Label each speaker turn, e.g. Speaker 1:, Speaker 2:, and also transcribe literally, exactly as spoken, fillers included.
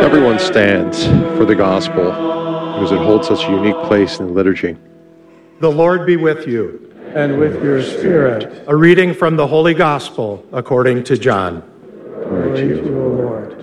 Speaker 1: Everyone stands for the gospel because it holds such a unique place in the liturgy.
Speaker 2: The Lord be with you.
Speaker 3: And with your spirit.
Speaker 2: A reading from the Holy Gospel according to John.
Speaker 3: Glory to you, O Lord.